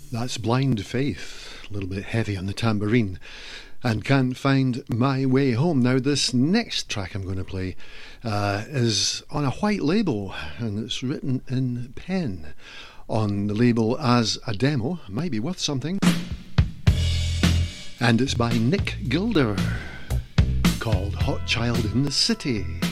That's Blind Faith, a little bit heavy on the tambourine, and Can't Find My Way Home. Now, this next track I'm going to play is on a white label, and it's written in pen on the label as a demo. Might be worth something. And it's by Nick Gilder, called Hot Child in the City.